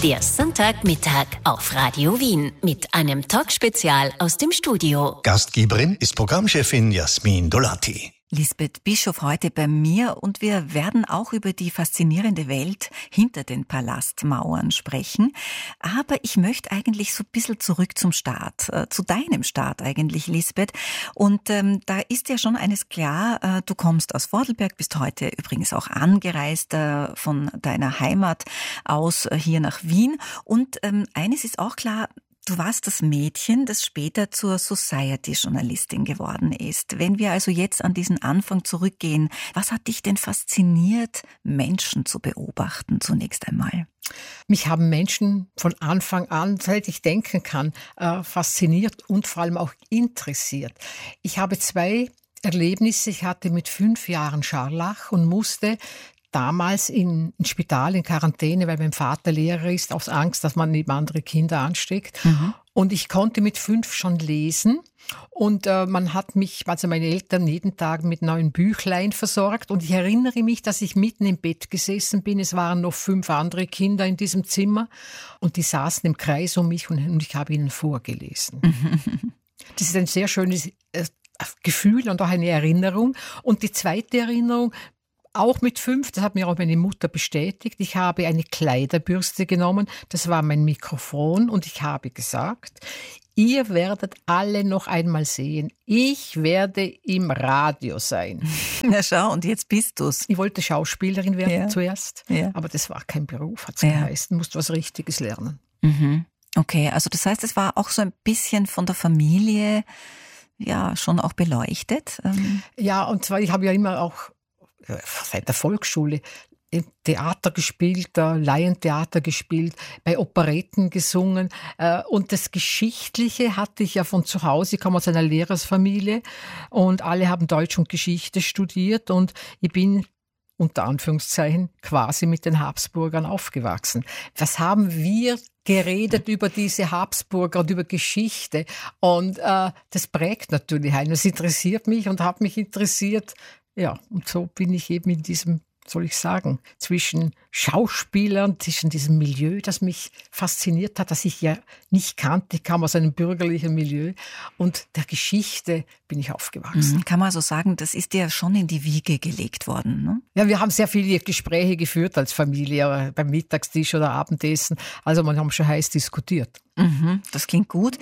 Der Sonntagmittag auf Radio Wien mit einem Talkspezial aus dem Studio. Gastgeberin ist Programmchefin Jasmin Dolati. Lisbeth Bischof heute bei mir und wir werden auch über die faszinierende Welt hinter den Palastmauern sprechen. Aber ich möchte eigentlich so ein bisschen zurück zum Start, zu deinem Start eigentlich, Lisbeth. Und da ist ja schon eines klar, du kommst aus Vordelberg, bist heute übrigens auch angereist von deiner Heimat aus hier nach Wien. Und eines ist auch klar, du warst das Mädchen, das später zur Society-Journalistin geworden ist. Wenn wir also jetzt an diesen Anfang zurückgehen, was hat dich denn fasziniert, Menschen zu beobachten zunächst einmal? Mich haben Menschen von Anfang an, seit ich denken kann, fasziniert und vor allem auch interessiert. Ich habe 2 Erlebnisse. Ich hatte mit 5 Jahren Scharlach und musste damals in ein Spital in Quarantäne, weil mein Vater Lehrer ist, aus Angst, dass man neben andere Kinder ansteckt. Mhm. Und ich konnte mit 5 schon lesen. Und man hat mich, also meine Eltern, jeden Tag mit neuen Büchlein versorgt. Und ich erinnere mich, dass ich mitten im Bett gesessen bin. Es waren noch 5 andere Kinder in diesem Zimmer. Und die saßen im Kreis um mich und ich habe ihnen vorgelesen. Das ist ein sehr schönes Gefühl und auch eine Erinnerung. Und die zweite Erinnerung, auch mit 5, das hat mir auch meine Mutter bestätigt, ich habe eine Kleiderbürste genommen, das war mein Mikrofon und ich habe gesagt, ihr werdet alle noch einmal sehen, ich werde im Radio sein. Na schau, und jetzt bist du's. Ich wollte Schauspielerin werden zuerst, aber das war kein Beruf, hat's geheißen, musste was Richtiges lernen. Mhm. Okay, also das heißt, es war auch so ein bisschen von der Familie, ja, schon auch beleuchtet? Ja, und zwar, ich habe ja immer auch seit der Volksschule Theater gespielt, Laientheater gespielt, bei Operetten gesungen. Und das Geschichtliche hatte ich ja von zu Hause. Ich komme aus einer Lehrersfamilie und alle haben Deutsch und Geschichte studiert und ich bin unter Anführungszeichen quasi mit den Habsburgern aufgewachsen. Was haben wir geredet über diese Habsburger und über Geschichte? Und das prägt natürlich einen. Das interessiert mich und hat mich interessiert. Ja, und so bin ich eben in diesem, soll ich sagen, zwischen Schauspielern, zwischen diesem Milieu, das mich fasziniert hat, das ich ja nicht kannte. Ich kam aus einem bürgerlichen Milieu und der Geschichte bin ich aufgewachsen. Kann man so sagen, das ist dir schon in die Wiege gelegt worden, ne? Ja, wir haben sehr viele Gespräche geführt als Familie, beim Mittagstisch oder Abendessen. Also wir haben schon heiß diskutiert. Das klingt gut.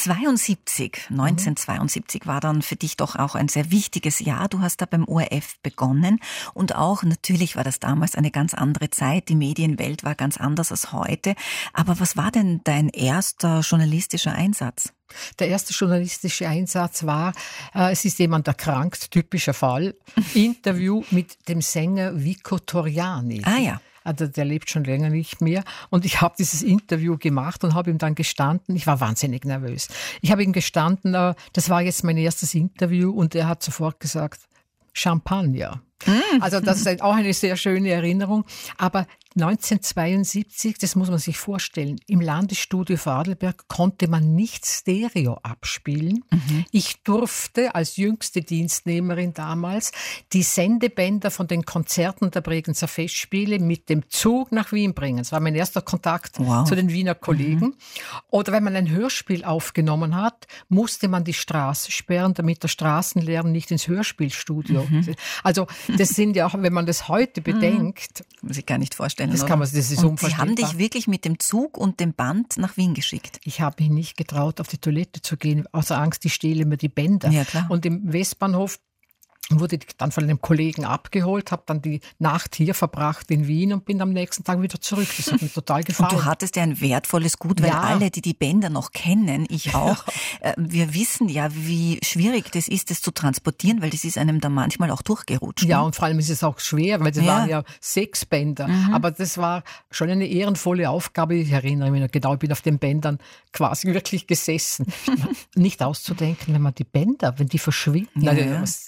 1972 war dann für dich doch auch ein sehr wichtiges Jahr. Du hast da beim ORF begonnen und auch natürlich war das damals eine ganz andere Zeit. Die Medienwelt war ganz anders als heute. Aber was war denn dein erster journalistischer Einsatz? Der erste journalistische Einsatz war, es ist jemand erkrankt, typischer Fall, Interview mit dem Sänger Vico Torriani. Ah ja. Also der lebt schon länger nicht mehr. Und ich habe dieses Interview gemacht und habe ihm dann gestanden, ich war wahnsinnig nervös. Ich habe ihm gestanden, das war jetzt mein erstes Interview und er hat sofort gesagt, Champagner. Also das ist auch eine sehr schöne Erinnerung. Aber 1972, das muss man sich vorstellen, im Landesstudio Vordelberg konnte man nicht Stereo abspielen. Ich durfte als jüngste Dienstnehmerin damals die Sendebänder von den Konzerten der Bregenzer Festspiele mit dem Zug nach Wien bringen. Das war mein erster Kontakt zu den Wiener Kollegen. Oder wenn man ein Hörspiel aufgenommen hat, musste man die Straße sperren, damit der Straßenlärm nicht ins Hörspielstudio. Also das sind ja auch, wenn man das heute bedenkt. Muss ich gar nicht vorstellen. Das kann man, das ist und Sie haben dich wirklich mit dem Zug und dem Band nach Wien geschickt? Ich habe mich nicht getraut, auf die Toilette zu gehen, außer Angst, ich stehle mir die Bänder. Ja, klar. Und im Westbahnhof wurde dann von einem Kollegen abgeholt, habe dann die Nacht hier verbracht in Wien und bin am nächsten Tag wieder zurück. Das hat mir total gefallen. Und du hattest ja ein wertvolles Gut, weil alle, die Bänder noch kennen, ich auch, wir wissen ja, wie schwierig das ist, das zu transportieren, weil das ist einem dann manchmal auch durchgerutscht. Ja, und vor allem ist es auch schwer, weil das waren ja 6 Bänder. Aber das war schon eine ehrenvolle Aufgabe. Ich erinnere mich noch genau, ich bin auf den Bändern quasi wirklich gesessen. Nicht auszudenken, wenn man die Bänder, wenn die verschwinden. Ja,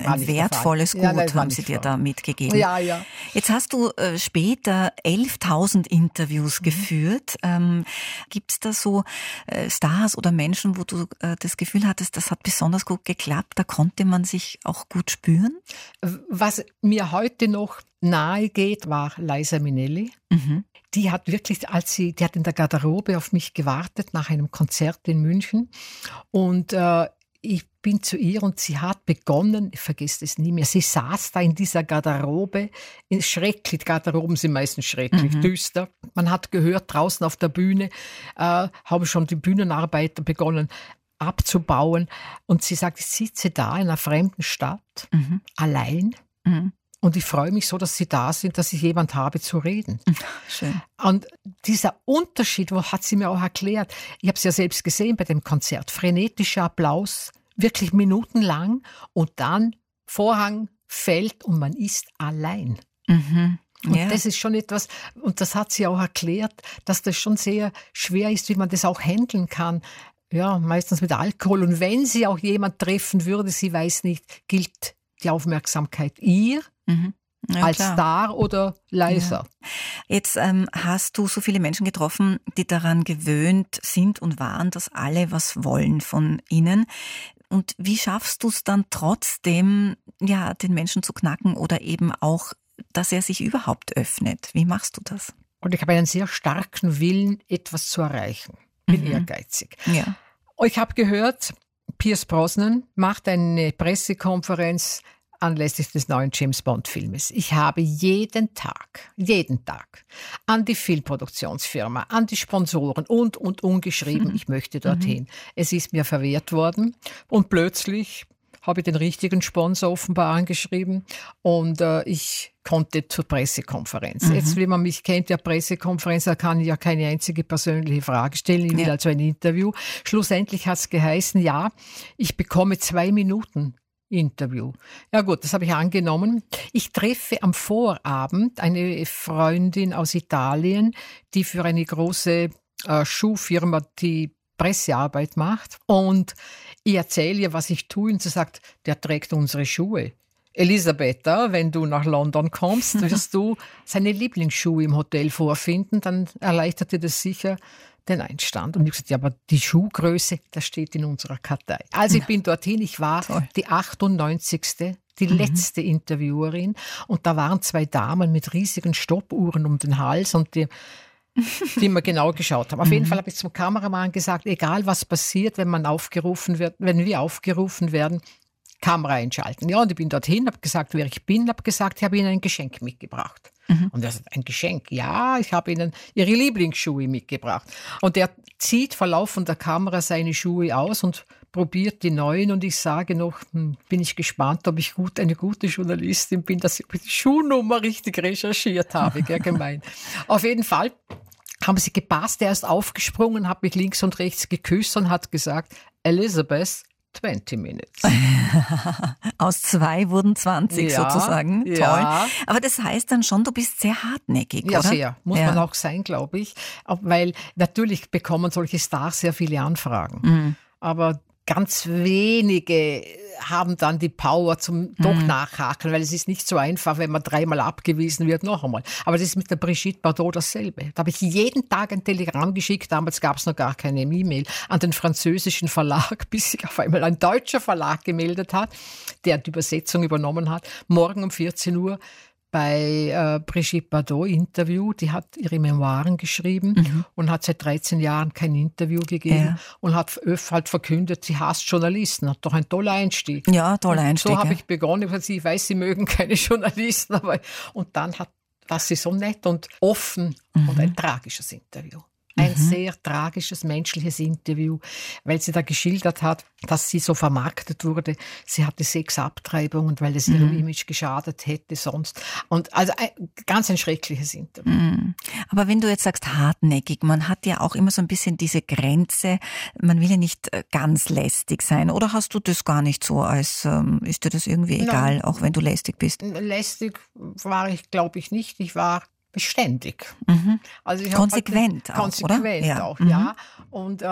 ein wertvolles Gut haben Sie dir da mitgegeben. Ja, ja. Jetzt hast du später 11.000 Interviews geführt. Gibt es da so Stars oder Menschen, wo du das Gefühl hattest, das hat besonders gut geklappt, da konnte man sich auch gut spüren? Was mir heute noch nahe geht, war Liza Minnelli. Die hat wirklich, die hat in der Garderobe auf mich gewartet nach einem Konzert in München und ich bin zu ihr und sie hat begonnen, ich vergesse es nie mehr, sie saß da in dieser Garderobe, schrecklich, die Garderoben sind meistens schrecklich, düster. Man hat gehört, draußen auf der Bühne haben schon die Bühnenarbeiter begonnen abzubauen und sie sagt, ich sitze da in einer fremden Stadt, allein. Und ich freue mich so, dass Sie da sind, dass ich jemand habe zu reden. Schön. Und dieser Unterschied, hat sie mir auch erklärt. Ich habe es ja selbst gesehen bei dem Konzert. Frenetischer Applaus, wirklich minutenlang. Und dann Vorhang fällt und man ist allein. Und das ist schon etwas, und das hat sie auch erklärt, dass das schon sehr schwer ist, wie man das auch handeln kann. Ja, meistens mit Alkohol. Und wenn sie auch jemand treffen würde, sie weiß nicht, gilt die Aufmerksamkeit ihr als klar. Star oder leiser. Ja. Jetzt hast du so viele Menschen getroffen, die daran gewöhnt sind und waren, dass alle was wollen von ihnen. Und wie schaffst du es dann trotzdem, ja, den Menschen zu knacken oder eben auch, dass er sich überhaupt öffnet? Wie machst du das? Und ich habe einen sehr starken Willen, etwas zu erreichen. Bin ehrgeizig. Ja. Ich habe gehört, Pierce Brosnan macht eine Pressekonferenz anlässlich des neuen James-Bond-Filmes. Ich habe jeden Tag an die Filmproduktionsfirma, an die Sponsoren und geschrieben, ich möchte dorthin. Es ist mir verwehrt worden und plötzlich habe ich den richtigen Sponsor offenbar angeschrieben und ich konnte zur Pressekonferenz. Jetzt, wie man mich kennt, der Pressekonferenz, da kann ich ja keine einzige persönliche Frage stellen. Ich will also ein Interview. Schlussendlich hat es geheißen, ja, ich bekomme 2 Minuten Interview. Ja gut, das habe ich angenommen. Ich treffe am Vorabend eine Freundin aus Italien, die für eine große Schuhfirma die Pressearbeit macht. Und ich erzähle ihr, was ich tue und sie sagt, der trägt unsere Schuhe. Elisabetta, wenn du nach London kommst, wirst du seine Lieblingsschuhe im Hotel vorfinden, dann erleichtert dir das sicher den Einstand. Und ich habe gesagt, ja, aber die Schuhgröße, das steht in unserer Kartei. Also ich bin dorthin, ich war die 98. Die letzte Interviewerin und da waren 2 Damen mit riesigen Stoppuhren um den Hals und die mir genau geschaut haben. Auf jeden Fall habe ich zum Kameramann gesagt, egal was passiert, wenn wir aufgerufen werden, Kamera einschalten. Ja, und ich bin dorthin, habe gesagt, wer ich bin, habe gesagt, ich habe Ihnen ein Geschenk mitgebracht. Und er sagt, ein Geschenk? Ja, ich habe Ihnen Ihre Lieblingsschuhe mitgebracht. Und er zieht vor laufender Kamera seine Schuhe aus und probiert die neuen und ich sage noch, bin ich gespannt, ob ich eine gute Journalistin bin, dass ich die Schuhnummer richtig recherchiert habe, gell, gemein. Auf jeden Fall haben sie gepasst, er ist aufgesprungen, hat mich links und rechts geküsst und hat gesagt, Elizabeth, 20 minutes. Aus 2 wurden 20 sozusagen. Ja. Toll. Aber das heißt dann schon, du bist sehr hartnäckig, ja, oder? Sehr. Muss man auch sein, glaube ich. Weil natürlich bekommen solche Stars sehr viele Anfragen. Aber ganz wenige haben dann die Power zum doch nachhaken, weil es ist nicht so einfach, wenn man 3-mal abgewiesen wird, noch einmal. Aber das ist mit der Brigitte Bardot dasselbe. Da habe ich jeden Tag ein Telegramm geschickt, damals gab es noch gar keine E-Mail, an den französischen Verlag, bis sich auf einmal ein deutscher Verlag gemeldet hat, der die Übersetzung übernommen hat. Morgen um 14 Uhr bei Brigitte Bardot Interview, die hat ihre Memoiren geschrieben und hat seit 13 Jahren kein Interview gegeben und hat halt verkündet, sie hasst Journalisten. Hat doch ein toller Einstieg. Ja, toller Einstieg. So habe ich begonnen. Ich weiß, sie mögen keine Journalisten, aber und dann war sie so nett und offen und ein tragisches Interview. Ein sehr tragisches, menschliches Interview, weil sie da geschildert hat, dass sie so vermarktet wurde. Sie hatte 6 Abtreibungen, weil es ihrem Image geschadet hätte sonst. Und also ganz ein schreckliches Interview. Aber wenn du jetzt sagst hartnäckig, man hat ja auch immer so ein bisschen diese Grenze, man will ja nicht ganz lästig sein. Oder hast du das gar nicht so, als ist dir das irgendwie egal, auch wenn du lästig bist? Lästig war ich, glaube ich, nicht. Ich war beständig. Also ich konsequent auch, oder? Ja. Und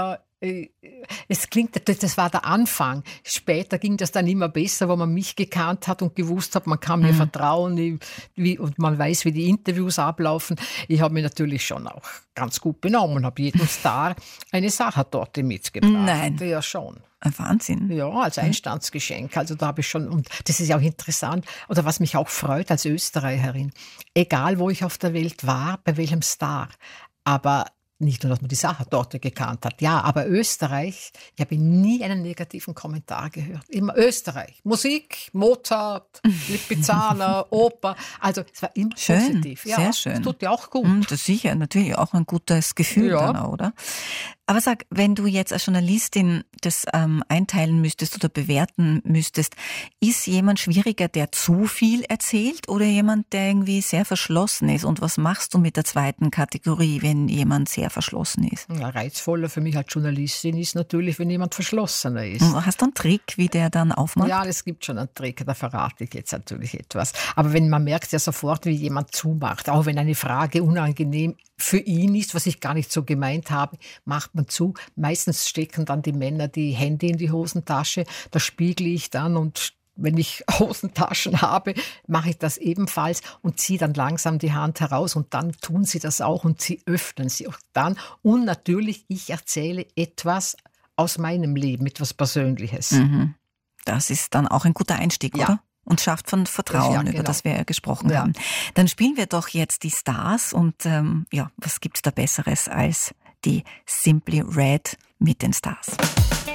Es klingt, das war der Anfang. Später ging das dann immer besser, wo man mich gekannt hat und gewusst hat, man kann mir vertrauen und man weiß, wie die Interviews ablaufen. Ich habe mich natürlich schon auch ganz gut benommen und habe jedem Star eine Sachertorte mitgebracht. Nein. Ja, schon. Wahnsinn. Ja, als Einstandsgeschenk. Also da habe ich schon, und das ist ja auch interessant, oder was mich auch freut als Österreicherin, egal wo ich auf der Welt war, bei welchem Star, aber nicht nur, dass man die Sachertorte gekannt hat. Ja, aber Österreich, ich habe nie einen negativen Kommentar gehört. Immer Österreich. Musik, Mozart, Lipizzaner, Oper. Also es war immer positiv. Ja, sehr schön. Das tut dir auch gut. Das ist sicher natürlich auch ein gutes Gefühl dann, oder? Aber sag, wenn du jetzt als Journalistin das einteilen müsstest oder bewerten müsstest, ist jemand schwieriger, der zu viel erzählt oder jemand, der irgendwie sehr verschlossen ist? Und was machst du mit der zweiten Kategorie, wenn jemand sehr verschlossen ist? Ja, reizvoller für mich als Journalistin ist natürlich, wenn jemand verschlossener ist. Hast du einen Trick, wie der dann aufmacht? Ja, es gibt schon einen Trick, da verrate ich jetzt natürlich etwas. Aber wenn man merkt ja sofort, wie jemand zumacht, auch wenn eine Frage unangenehm für ihn ist, was ich gar nicht so gemeint habe, macht man zu. Meistens stecken dann die Männer die Hände in die Hosentasche, da spiegle ich dann und wenn ich Hosentaschen habe, mache ich das ebenfalls und ziehe dann langsam die Hand heraus und dann tun sie das auch und sie öffnen sie auch dann. Und natürlich, ich erzähle etwas aus meinem Leben, etwas Persönliches. Das ist dann auch ein guter Einstieg, Ja. oder? Und schafft von Vertrauen, Ja, genau. über das wir ja gesprochen Ja. haben. Dann spielen wir doch jetzt die Stars und was gibt's da Besseres als die Simply Red mit den Stars?